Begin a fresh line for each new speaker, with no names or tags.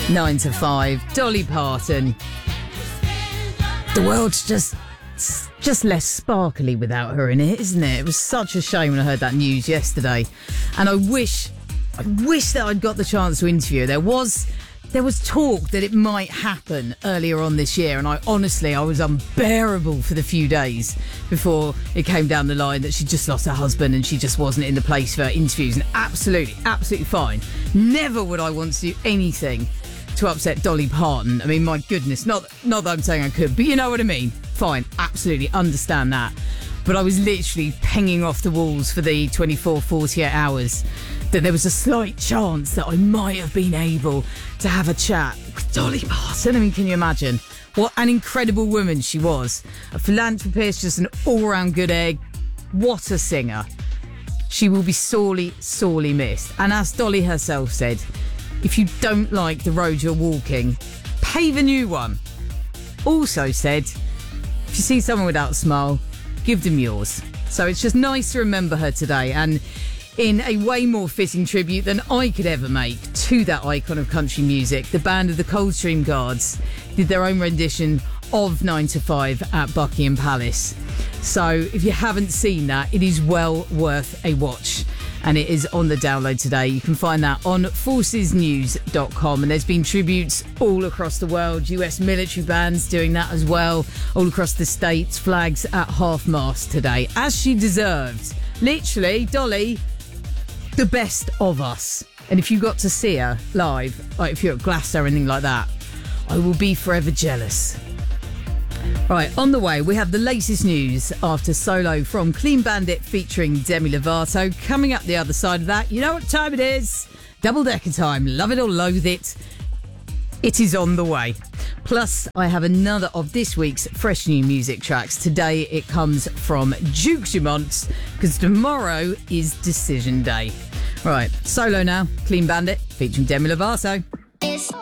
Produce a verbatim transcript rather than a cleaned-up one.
Nine to five, Dolly Parton. The world's just just less sparkly without her in it, isn't it? It was such a shame when I heard that news yesterday. And I wish, I wish that I'd got the chance to interview her. There was, there was talk that it might happen earlier on this year, and I honestly, I was unbearable for the few days before it came down the line that she just lost her husband and she just wasn't in the place for interviews. And absolutely, absolutely fine. Never would I want to do anything to upset Dolly Parton. I mean, my goodness, not not that I'm saying I could, but you know what I mean. Fine, absolutely understand that. But I was literally pinging off the walls for the twenty-four, forty-eight hours that there was a slight chance that I might have been able to have a chat with Dolly Parton. I mean, can you imagine what an incredible woman she was? A philanthropist, just an all-round good egg. What a singer. She will be sorely, sorely missed. And as Dolly herself said, if you don't like the road you're walking, pave a new one. Also said, if you see someone without a smile, give them yours. So it's just nice to remember her today, and in a way more fitting tribute than I could ever make to that icon of country music, the band of the Coldstream Guards did their own rendition of nine to five at Buckingham Palace. So if you haven't seen that, it is well worth a watch. And it is on the download today. You can find that on forces news dot com. And there's been tributes all across the world. U S military bands doing that as well. All across the States, flags at half-mast today, as she deserved. Literally, Dolly, the best of us. And if you got to see her live, like if you're at Glasgow or anything like that, I will be forever jealous. Right, on the way, we have the latest news after Solo from Clean Bandit featuring Demi Lovato. Coming up the other side of that, you know what time it is? Double-decker time. Love it or loathe it. It is on the way. Plus, I have another of this week's fresh new music tracks. Today, it comes from Duke Dumont, because tomorrow is Decision Day. Right, Solo now, Clean Bandit featuring Demi Lovato.